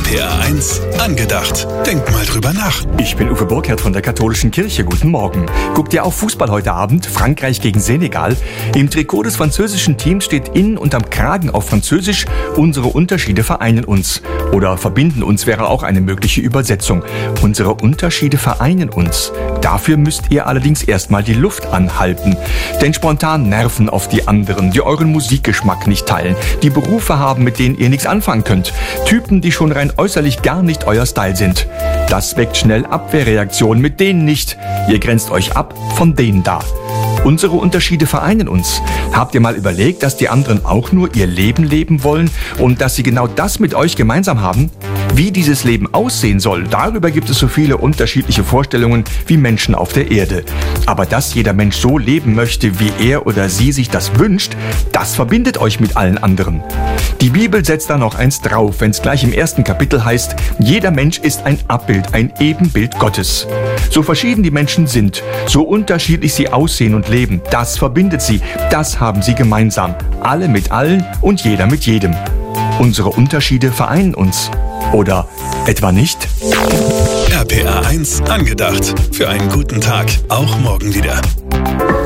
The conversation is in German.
RPR 1 angedacht. Denk mal drüber nach. Ich bin Uwe Burkhardt von der Katholischen Kirche. Guten Morgen. Guckt ihr auf Fußball heute Abend? Frankreich gegen Senegal. Im Trikot des französischen Teams steht innen und am Kragen auf Französisch: Unsere Unterschiede vereinen uns. Oder verbinden uns wäre auch eine mögliche Übersetzung. Unsere Unterschiede vereinen uns. Dafür müsst ihr allerdings erstmal die Luft anhalten. Denn spontan nerven auf die anderen, die euren Musikgeschmack nicht teilen, die Berufe haben, mit denen ihr nichts anfangen könnt. Typen, die schon rein äußerlich gar nicht euer Style sind. Das weckt schnell Abwehrreaktionen, mit denen nicht. Ihr grenzt euch ab von denen da. Unsere Unterschiede vereinen uns. Habt ihr mal überlegt, dass die anderen auch nur ihr Leben leben wollen und dass sie genau das mit euch gemeinsam haben? Wie dieses Leben aussehen soll, darüber gibt es so viele unterschiedliche Vorstellungen wie Menschen auf der Erde. Aber dass jeder Mensch so leben möchte, wie er oder sie sich das wünscht, das verbindet euch mit allen anderen. Die Bibel setzt da noch eins drauf, wenn es gleich im ersten Kapitel heißt: Jeder Mensch ist ein Abbild, ein Ebenbild Gottes. So verschieden die Menschen sind, so unterschiedlich sie aussehen und leben, das verbindet sie, das haben sie gemeinsam. Alle mit allen und jeder mit jedem. Unsere Unterschiede vereinen uns. Oder etwa nicht? RPR 1 angedacht. Für einen guten Tag. Auch morgen wieder.